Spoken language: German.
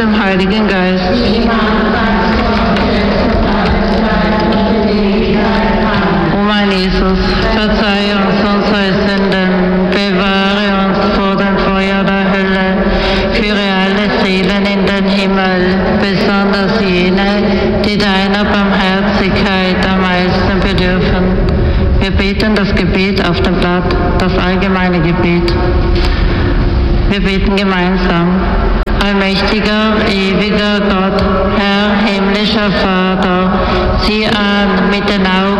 dem Heiligen Geist. O mein Jesus, verzeihe uns unsere Sünden, bewahre uns vor dem Feuer der Hölle, führe alle Seelen in den Himmel, besonders jene, die deiner Barmherzigkeit am meisten bedürfen. Wir beten das Gebet auf dem Blatt, das allgemeine Gebet. Wir beten gemeinsam. Allmächtiger, ewiger Gott, Herr, himmlischer Vater, sieh an mit den Augen